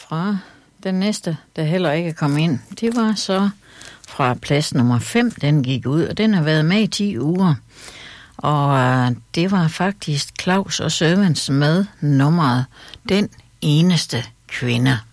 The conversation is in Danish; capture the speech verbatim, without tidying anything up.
fra den næste, der heller ikke kom ind. Det var så fra plads nummer fem, den gik ud, og den har været med i ti uger. Og øh, det var faktisk Claus og Servants med nummeret Den Eneste Kvinde.